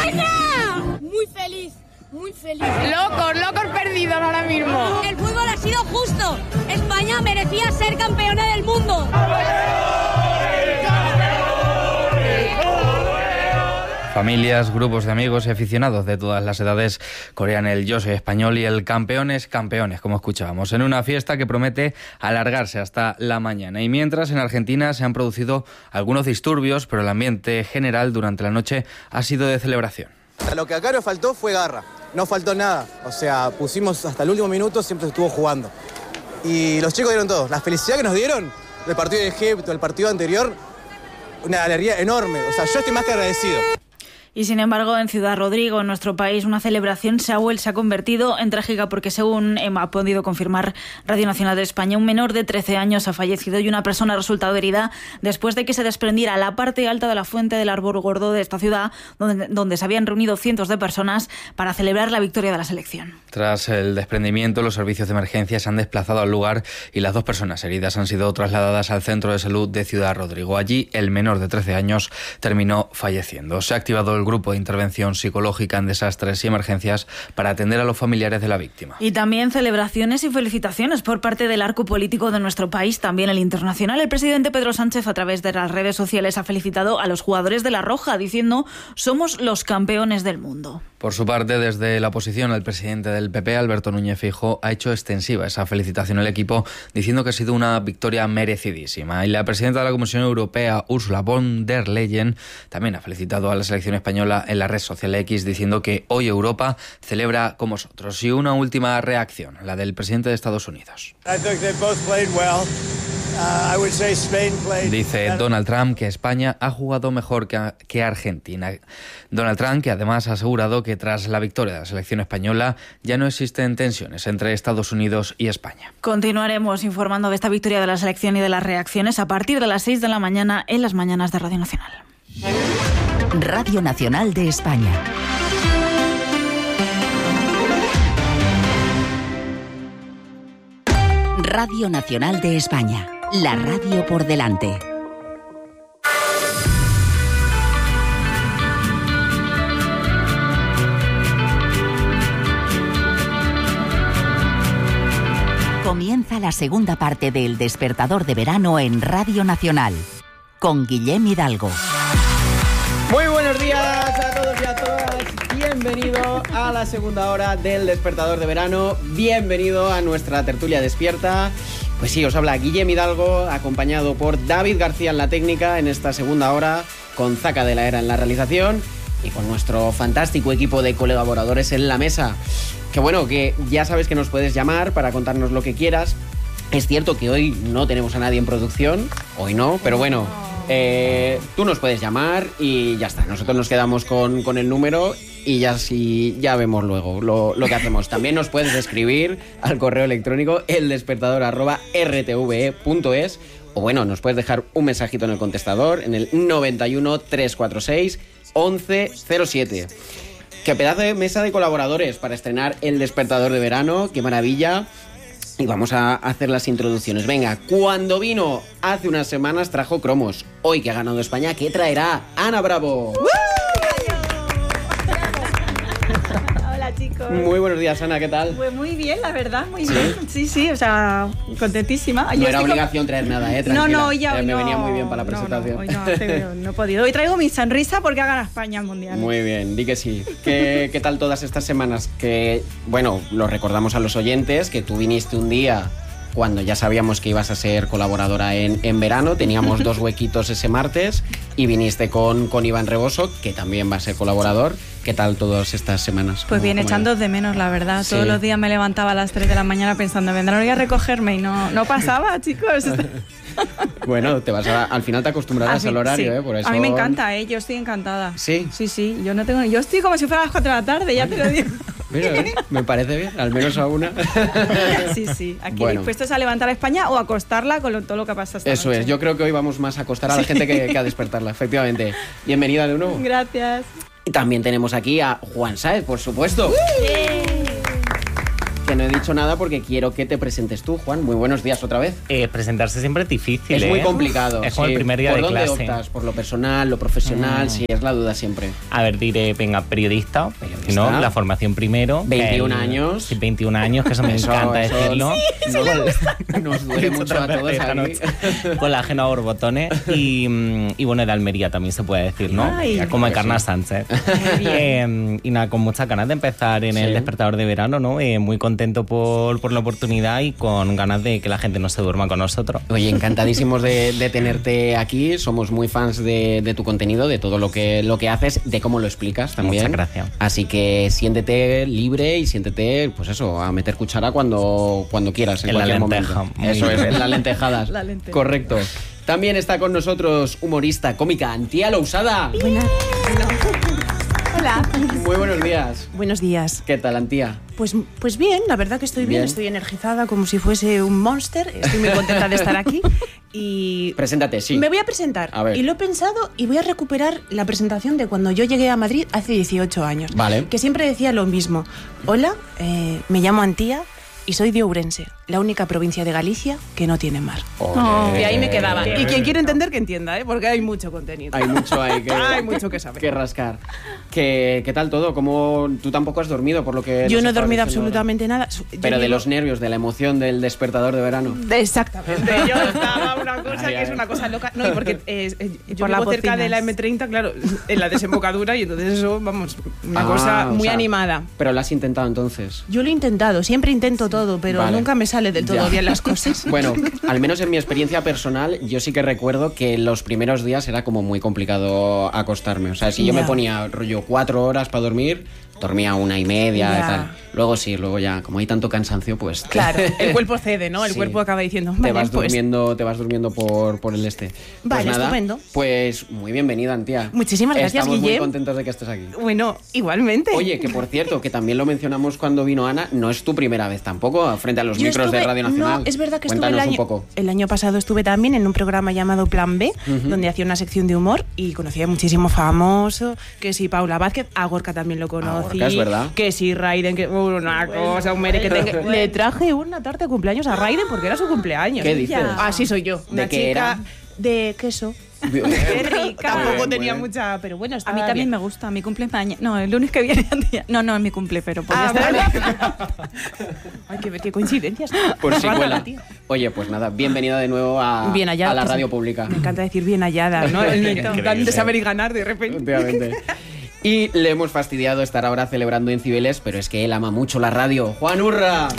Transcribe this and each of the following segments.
¡España! Muy feliz. Muy feliz. Locos perdidos ahora mismo. El fútbol ha sido justo. España merecía ser campeona del mundo. Familias, grupos de amigos y aficionados de todas las edades corean el Yo soy español y el campeones, como escuchábamos, en una fiesta que promete alargarse hasta la mañana. Y mientras en Argentina se han producido algunos disturbios, pero el ambiente general durante la noche ha sido de celebración. Lo que acá nos faltó fue garra, no faltó nada. O sea, pusimos hasta el último minuto, siempre estuvo jugando. Y los chicos dieron todo. La felicidad que nos dieron del partido de Egipto, el partido anterior, una alegría enorme. O sea, yo estoy más que agradecido. Y sin embargo, en Ciudad Rodrigo, en nuestro país, una celebración se ha convertido en trágica porque, según ha podido confirmar Radio Nacional de España, un menor de 13 años ha fallecido y una persona ha resultado herida después de que se desprendiera la parte alta de la fuente del Árbol Gordo de esta ciudad, donde se habían reunido cientos de personas para celebrar la victoria de la selección. Tras el desprendimiento, los servicios de emergencia se han desplazado al lugar y las 2 personas heridas han sido trasladadas al Centro de Salud de Ciudad Rodrigo. Allí, el menor de 13 años terminó falleciendo. Se ha activado el grupo de intervención psicológica en desastres y emergencias para atender a los familiares de la víctima. Y también celebraciones y felicitaciones por parte del arco político de nuestro país, también el internacional. El presidente Pedro Sánchez, a través de las redes sociales, ha felicitado a los jugadores de La Roja, diciendo: somos los campeones del mundo. Por su parte, desde la oposición, el presidente del PP, Alberto Núñez Feijóo, ha hecho extensiva esa felicitación al equipo, diciendo que ha sido una victoria merecidísima. Y la presidenta de la Comisión Europea, Ursula von der Leyen, también ha felicitado a la selección española en la red social X, diciendo que hoy Europa celebra con vosotros. Y una última reacción, la del presidente de Estados Unidos. Dice Donald Trump que España ha jugado mejor que Argentina. Donald Trump, que además ha asegurado que tras la victoria de la selección española ya no existen tensiones entre Estados Unidos y España. Continuaremos informando de esta victoria de la selección y de las reacciones a partir de las 6 de la mañana en las mañanas de Radio Nacional. Radio Nacional de España. Radio Nacional de España. La radio por delante. Comienza la segunda parte del Despertador de Verano en Radio Nacional, con Guillem Hidalgo. Muy buenos días a todos y a todas. Bienvenido a la segunda hora del Despertador de Verano. Bienvenido a nuestra tertulia despierta. Pues sí, os habla Guillem Hidalgo, acompañado por David García en la técnica en esta segunda hora, con Zaca de la Era en la realización y con nuestro fantástico equipo de colaboradores en la mesa. Que bueno, que ya sabes que nos puedes llamar para contarnos lo que quieras. Es cierto que hoy no tenemos a nadie en producción, hoy no, pero bueno, tú nos puedes llamar y ya está. Nosotros nos quedamos con el número y ya vemos luego lo que hacemos. También nos puedes escribir al correo electrónico eldespertador@rtve.es o bueno, nos puedes dejar un mensajito en el contestador en el 91 346 1107. Qué pedazo de mesa de colaboradores para estrenar el Despertador de Verano, qué maravilla. Y vamos a hacer las introducciones. Venga, cuando vino hace unas semanas trajo cromos. Hoy que ha ganado España, ¿qué traerá? Ana Bravo. Hola, chicos. Muy buenos días, Ana, ¿qué tal? Pues muy bien, la verdad, muy bien. Sí, o sea, contentísima. No era obligación traer nada, tranquila. No, hoy ya me venía muy bien para la presentación. Hoy no he podido. Hoy traigo mi sonrisa porque ha ganado España al Mundial. Muy bien, di que sí. ¿Qué tal todas estas semanas? Que, bueno, lo recordamos a los oyentes, que tú viniste un día cuando ya sabíamos que ibas a ser colaboradora en verano. Teníamos 2 huequitos ese martes y viniste con Iván Reboso, que también va a ser colaborador. ¿Qué tal todas estas semanas? Pues bien, echando de menos, la verdad. Sí. Todos los días me levantaba a las 3 de la mañana pensando, vendrán hoy a recogerme y no pasaba, chicos. Bueno, al final te acostumbrarás al horario, sí. Por eso... A mí me encanta, yo estoy encantada. ¿Sí? Sí, yo estoy como si fuera a las 4 de la tarde, ya te lo digo. Mira, me parece bien, al menos a una. Sí, aquí dispuestos a levantar a España o a acostarla con todo lo que pasa esta Eso noche. es, yo creo que hoy vamos más a acostar a la gente que a despertarla, efectivamente. Bienvenida de nuevo. Gracias. Y también tenemos aquí a Juan Sáez, por supuesto. Que no he dicho nada porque quiero que te presentes tú, Juan. Muy buenos días otra vez. Presentarse siempre es difícil, Es muy complicado. Es como el primer día de clase. ¿Por dónde optas? ¿Por lo personal, lo profesional? Sí, es la duda siempre. A ver, diré, venga, periodista, ¿no? La formación primero. 21 años. Sí, 21 años, que eso me encanta decirlo. Nos duele mucho a todos ahí. Colágeno a borbotones. Y bueno, de Almería también se puede decir, ¿no? Ay, como Encarna Sánchez. Y nada, con muchas ganas de empezar en el despertador de verano, ¿no? Muy contento por la oportunidad y con ganas de que la gente no se duerma con nosotros. Oye, encantadísimos de tenerte aquí. Somos muy fans de tu contenido, de todo lo que haces, de cómo lo explicas también. Muchas gracias. Así que siéntete libre y siéntete, pues eso, a meter cuchara cuando quieras, en cualquier momento. Eso es, en las lentejadas. La lenteja. Correcto. También está con nosotros humorista, cómica, Antía Lousada. Hola. Muy buenos días. Buenos días. ¿Qué tal, Antía? Pues bien, la verdad que estoy bien, estoy energizada como si fuese un monster. Estoy muy contenta de estar aquí. Y Preséntate, sí. me voy a presentar. A ver. Y lo he pensado y voy a recuperar la presentación de cuando yo llegué a Madrid hace 18 años. Vale. Que siempre decía lo mismo. Hola, me llamo Antía y soy de Ourense, la única provincia de Galicia que no tiene mar. Y ahí me quedaba. Y quien quiere entender, que entienda, porque hay mucho contenido. Hay mucho ahí que, hay mucho que saber. que rascar. ¿Qué tal todo? ¿Cómo tú tampoco has dormido por lo que Yo no he nos dormido estabas diciendo absolutamente nada. Pero Yo de vivo- los nervios, de la emoción del despertador de verano. Exactamente. Yo estaba una cosa Ay, que es ay. una cosa loca. No, y porque yo Por las vivo cerca bocinas. de la M30, claro, en la desembocadura, y entonces eso, vamos, una Ah, cosa o muy sea, animada. Pero lo has intentado entonces. Yo lo he intentado, siempre intento todo, pero Vale. nunca me sale del todo Ya. bien las cosas. Bueno, al menos en mi experiencia personal, yo sí que recuerdo que los primeros días era como muy complicado acostarme. O sea, si yo Ya. me ponía rollo 4 horas para dormir, dormía 1:30 y Ya. tal. Luego ya, como hay tanto cansancio, pues... Claro, el cuerpo cede, ¿no? El Sí. cuerpo acaba diciendo, Te vale, vas pues, durmiendo por el este. Vale, Pues nada, estupendo. Pues muy bienvenida, Antía. Muchísimas gracias, Estamos muy Guillem. contentos de que estés aquí. Bueno, igualmente. Oye, que por cierto, que también lo mencionamos cuando vino Ana, no es tu primera vez tampoco frente a los Yo micros de estuve- Radio Nacional. No, es verdad que Cuéntanos estuve un poco. el año pasado estuve también en un programa llamado Plan B, donde hacía una sección de humor y conocía muchísimo famoso, que si Paula Vázquez, a Gorka también lo conocí. Gorka, es verdad. Que si Raiden, que una cosa, un mere que tenga. Le traje una tarta de cumpleaños a Raiden porque era su cumpleaños. ¿Qué dices? Así soy yo. ¿De Una qué chica era? de queso. Qué rica. Tampoco Muy tenía bien. mucha, pero bueno, A estaba mí también bien. me gusta, mi cumple mañana. No, el lunes que viene. No es mi cumple, pero podía Ah, estar. vale. Ay, qué coincidencias. Por si Rata cuela. la tía. Oye, pues nada, bienvenida de nuevo a, Bien hallada, a la que radio sí. pública. Me encanta decir bien hallada, ¿no? Dan de saber y ganar de repente. Efectivamente. Y le hemos fastidiado estar ahora celebrando en Cibeles, pero es que él ama mucho la radio. ¡Juan Urra!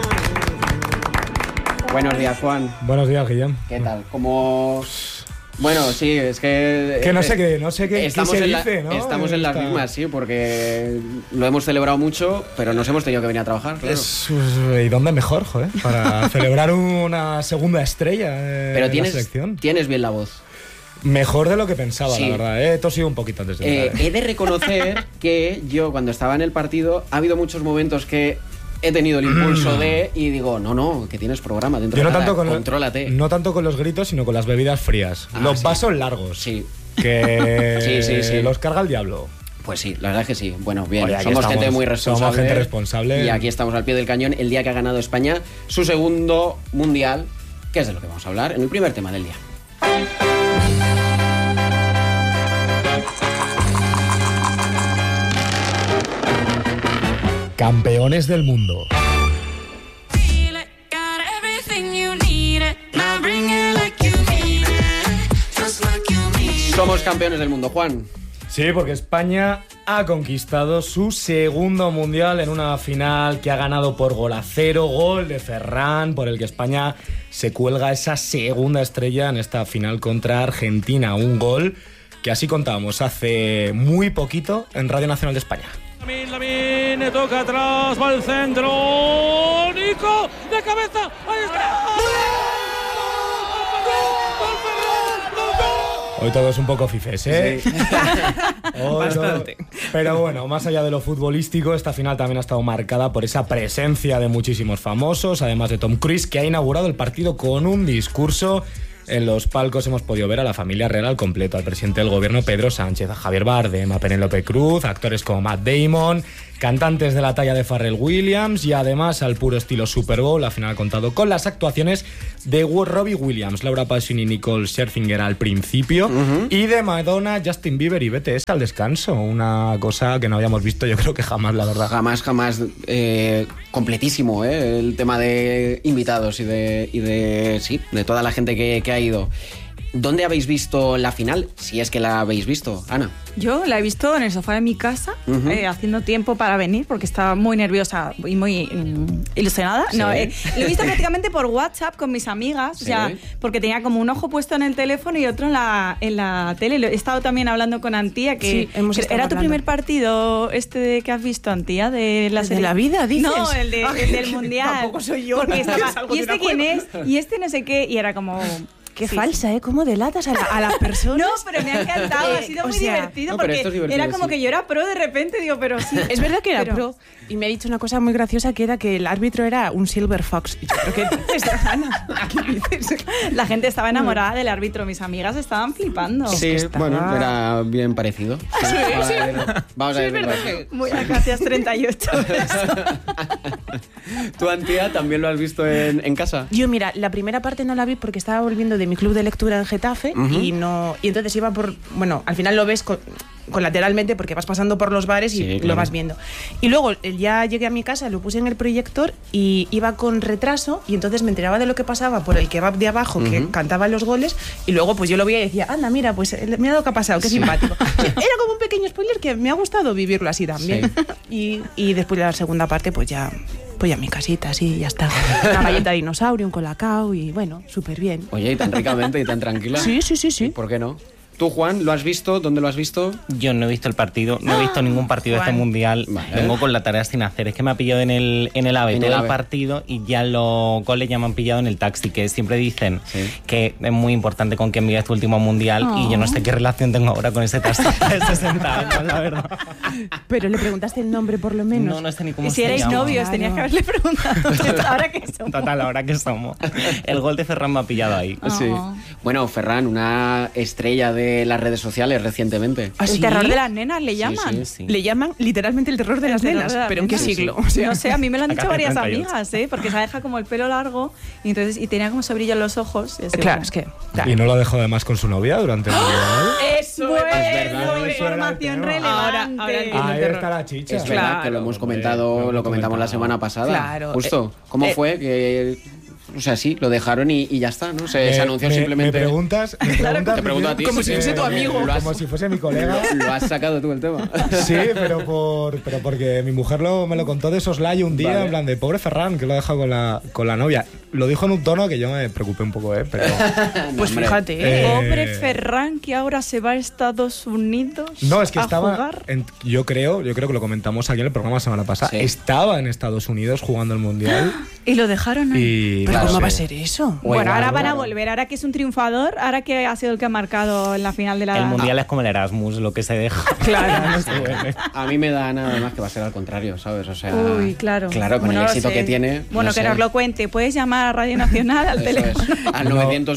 Buenos días, Juan. Buenos días, Guillem. ¿Qué tal? ¿Cómo...? Bueno, sí, es que... Que no sé qué estamos se en dice, ¿no? Estamos en las Esta- mismas, sí, porque lo hemos celebrado mucho, pero nos hemos tenido que venir a trabajar, claro. ¿Y dónde mejor, joder? Para celebrar una segunda estrella Pero en la tienes selección. bien la voz. Mejor de lo que pensaba, Sí. la verdad. He tosido un poquito antes de entrar. He de reconocer que yo, cuando estaba en el partido, ha habido muchos momentos que he tenido el impulso de... Y digo, no, que tienes programa dentro Yo de no nada, tanto, contrólate. no tanto con los gritos, sino con las bebidas frías. Ah, los sí. vasos largos. Sí, Que Sí. los carga el diablo. pues sí, la verdad es que sí. Bueno, bien, Oye, aquí somos estamos, gente muy responsable. somos gente responsable. Y aquí estamos al pie del cañón el día que ha ganado España su segundo mundial, que es de lo que vamos a hablar en el primer tema del día. Campeones del mundo. Somos campeones del mundo, Juan. Sí, porque España ha conquistado su segundo mundial en una final que ha ganado por 0-0, gol de Ferran, por el que España se cuelga esa segunda estrella en esta final contra Argentina. Un gol que así contábamos hace muy poquito en Radio Nacional de España. Lamine toca atrás, va al centro. Nico, de cabeza. Ahí está. Hoy todo es un poco fifes, ¿eh? Sí. Hoy Bastante. Pero bueno, más allá de lo futbolístico, esta final también ha estado marcada por esa presencia de muchísimos famosos, además de Tom Cruise, que ha inaugurado el partido con un discurso. En los palcos hemos podido ver a la familia real al completo, al presidente del gobierno Pedro Sánchez, a Javier Bardem, a Penélope Cruz, actores como Matt Damon, cantantes de la talla de Pharrell Williams y además al puro estilo Super Bowl. La final ha contado con las actuaciones de Robbie Williams, Laura Pausini y Nicole Scherzinger al principio y de Madonna, Justin Bieber y BTS al descanso. Una cosa que no habíamos visto yo creo que jamás, la verdad. Jamás. Completísimo, el tema de invitados y de toda la gente que ha ido. ¿Dónde habéis visto la final? Si es que la habéis visto, Ana. Yo la he visto en el sofá de mi casa, haciendo tiempo para venir, porque estaba muy nerviosa y muy ilusionada. ¿Sí? No, lo he visto prácticamente por WhatsApp con mis amigas, ¿sí? O sea, porque tenía como un ojo puesto en el teléfono y otro en la tele. He estado también hablando con Antía, que era tu primer partido que has visto, Antía, de la serie. ¿De la vida, dices? No, el del Mundial. Tampoco soy yo. Porque estaba, ¿y este quién es? Y este no sé qué, y era como... Qué falsa, ¿eh? ¿Cómo delatas a las personas? No, pero me ha encantado, ha sido muy divertido, porque era como que yo era pro de repente, digo, pero sí. Es verdad que era pro, y me ha dicho una cosa muy graciosa, que era que el árbitro era un Silver Fox. Y yo creo que Ana, ¿qué dices? La gente estaba enamorada del árbitro, mis amigas estaban flipando. Sí, bueno, era bien parecido. Sí. Vamos a ver. Muy gracias, 38. ¿Tú, Antía, también lo has visto en casa? Yo, mira, la primera parte no la vi porque estaba volviendo de mi club de lectura en Getafe y entonces iba por... Bueno, al final lo ves colateralmente porque vas pasando por los bares y lo vas viendo. Y luego ya llegué a mi casa, lo puse en el proyector y iba con retraso y entonces me enteraba de lo que pasaba por el kebab de abajo que cantaba los goles y luego pues yo lo veía y decía, anda, mira, pues mira lo que ha pasado, qué simpático. Era como un pequeño spoiler que me ha gustado vivirlo así también. Sí. Y después de la segunda parte pues ya a mi casita, sí, ya está. Una galleta de dinosaurio, un colacao y bueno, súper bien. Oye, y tan ricamente y tan tranquila. Sí. ¿Por qué no? ¿Tú, Juan, lo has visto? ¿Dónde lo has visto? Yo no he visto el partido, no he visto ningún partido de este mundial. Vale. Vengo con la tarea sin hacer. Es que me ha pillado en el AVE todo el partido y ya los goles ya me han pillado en el taxi, que siempre dicen que es muy importante con quién vives tu último mundial y yo no sé qué relación tengo ahora con ese taxi de 60 años, la verdad. Pero le preguntaste el nombre por lo menos. No sé ni cómo se llama. Y si erais novios, tenías que haberle preguntado. ¿Ahora qué somos? Total, ahora que somos. El gol de Ferran me ha pillado ahí. Sí. Bueno, Ferran, una estrella de las redes sociales recientemente. El terror de las nenas le llaman. Sí. Le llaman literalmente el terror de las nenas. ¿Pero en qué siglo? O sea, no sé, a mí me lo han dicho varias amigas, porque se ha dejado como el pelo largo y tenía como ese brillo en los ojos. Claro, es que... Y no lo dejó además con su novia durante el mundial. Eso es información relevante. Ahí está la chicha. Es verdad que lo hemos comentado, lo comentamos la semana pasada. Claro. Justo. ¿Cómo fue que... O sea, sí, lo dejaron y ya está, ¿no? Se anunció simplemente... Me preguntas te pregunto a ti. Como si fuese tu amigo. Como si fuese mi colega. Lo has sacado tú el tema. Sí, pero porque mi mujer me lo contó de soslayo un día, en plan de pobre Ferran, que lo ha dejado con la novia. Lo dijo en un tono que yo me preocupé un poco, pero... Pues fíjate, pobre Ferran, que ahora se va a Estados Unidos. No, es que estaba... jugar. Yo creo que lo comentamos aquí en el programa la semana pasada. Sí. Estaba en Estados Unidos jugando el Mundial. Y lo dejaron ahí. ¿Pero cómo va a ser eso? Bueno, ahora van a volver. Ahora que es un triunfador, ahora que ha sido el que ha marcado en la final de la... El Mundial es como el Erasmus, lo que se deja. Claro. A mí me da nada más que va a ser al contrario, ¿sabes? O sea... Uy, claro. Claro, con el éxito que tiene... Bueno, que nos lo cuente. Puedes llamar a Radio Nacional al teléfono. Al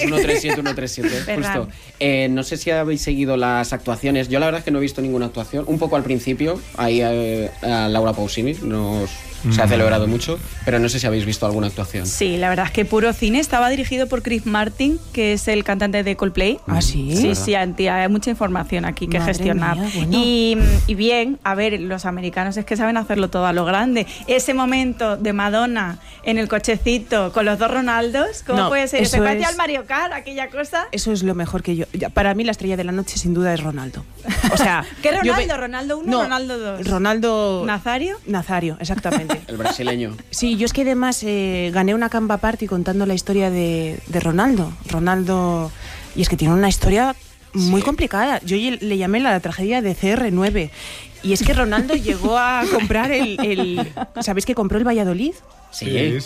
900-137-137. Justo. No sé si habéis seguido las actuaciones. Yo la verdad es que no he visto ninguna actuación. Un poco al principio, ahí a Laura Pausini se ha celebrado mucho, pero no sé si habéis visto alguna actuación. Sí, la verdad es que puro cine. Estaba dirigido por Chris Martin, que es el cantante de Coldplay. ¿Ah, sí? Sí, hay mucha información aquí que gestionar. Mía, bueno. Y bien, a ver, los americanos es que saben hacerlo todo a lo grande. Ese momento de Madonna en el cochecito con los dos Ronaldos, ¿cómo puede ser? ¿Se parece al Mario Kart, aquella cosa? Eso es lo mejor que yo... Para mí la estrella de la noche sin duda es Ronaldo. O sea... ¿Qué Ronaldo? ¿Ronaldo 1 o Ronaldo 2? Ronaldo... ¿Nazario? Nazario, exactamente. El brasileño. Sí, yo es que además gané una Canva Party contando la historia de Ronaldo. Ronaldo... Y es que tiene una historia muy complicada. Yo le llamé la tragedia de CR9. Y es que Ronaldo llegó a comprar ¿sabéis que compró el Valladolid? Sí.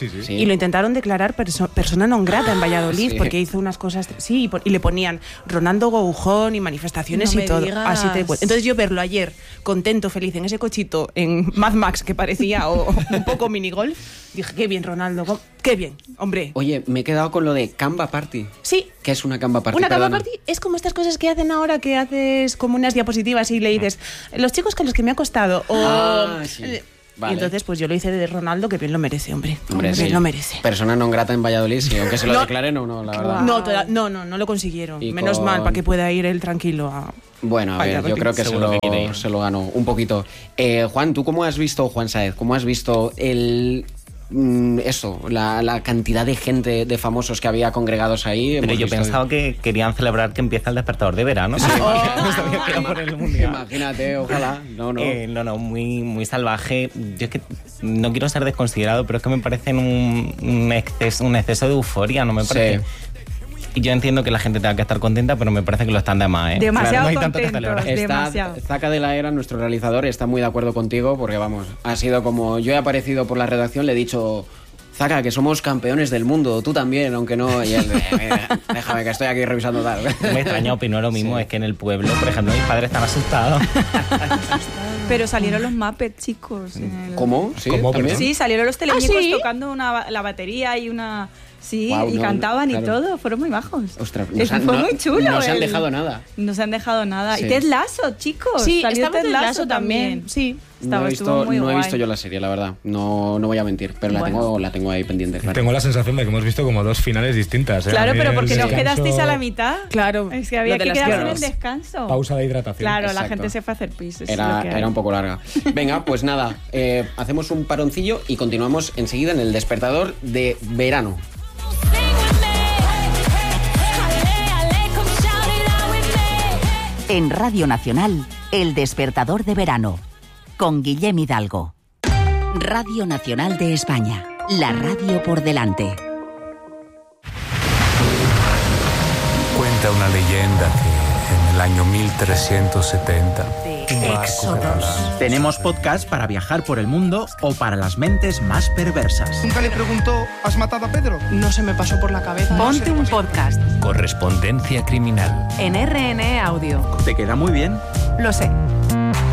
Y lo intentaron declarar persona non grata en Valladolid porque hizo unas cosas... Sí, y le ponían Ronaldo Goujón y manifestaciones y todo. Así entonces yo verlo ayer, contento, feliz, en ese cochito, en Mad Max, que parecía un poco minigolf, dije, qué bien, Ronaldo, qué bien, hombre. Oye, me he quedado con lo de Canva Party. Sí. ¿Qué es una Canva Party? Una Canva Party es como estas cosas que hacen ahora, que haces como unas diapositivas y le dices, los chicos los que me ha costado. Sí. Vale. Y entonces, pues yo lo hice de Ronaldo, que bien lo merece, hombre. Sí. Lo merece. Persona non grata en Valladolid, sí, aunque se lo declaren o no, la verdad. No lo consiguieron. Menos mal, para que pueda ir él tranquilo a... Bueno, a ver, yo creo que se lo ganó un poquito. Juan, ¿tú Juan Sáez, cómo has visto la cantidad de gente, de famosos que había congregados ahí? Pero yo pensaba que querían celebrar que empieza el despertador de verano. Sí. Imagínate, ojalá. No, muy salvaje. Yo es que no quiero ser desconsiderado, pero es que me parecen un exceso de euforia, no me parece. Sí. Y yo entiendo que la gente tenga que estar contenta, pero me parece que lo están de más, ¿eh? Demasiado claro, no hay tanto que celebrar. Demasiado. Zaka de la Era, nuestro realizador, está muy de acuerdo contigo porque, vamos, ha sido como... Yo he aparecido por la redacción, le he dicho... Zaka, que somos campeones del mundo, tú también, aunque no... Y él, déjame que estoy aquí revisando tal. Me extraña, opino lo mismo, es que en el pueblo, por ejemplo, mis padres están asustados. Pero salieron los Muppets, chicos. ¿Cómo? ¿Sí? Sí, salieron los teleñecos tocando la batería y una... Sí, wow, y cantaban y todo, fueron muy bajos. Ostras, fue muy chulo. No se han dejado nada. No se han dejado nada. Sí. Y Ted Lasso, chicos. Sí, salió Ted Lasso también. Sí. No he visto yo la serie, la verdad. No voy a mentir, pero la tengo ahí pendiente. Claro. Tengo la sensación de que hemos visto como dos finales distintas. Claro, pero porque nos quedasteis a la mitad. Claro. Es que había que quedarse en el descanso. Pausa de hidratación. Claro, la gente se fue a hacer pis. Era un poco larga. Venga, pues nada, hacemos un paroncillo y continuamos enseguida en el despertador de verano. En Radio Nacional, El Despertador de Verano, con Guillem Hidalgo. Radio Nacional de España, la radio por delante. Cuenta una leyenda que en el año 1370... Éxodos. Tenemos podcast para viajar por el mundo o para las mentes más perversas. Nunca le preguntó, ¿has matado a Pedro? No se me pasó por la cabeza. Ponte un podcast. Correspondencia criminal. En RN Audio. ¿Te queda muy bien? Lo sé.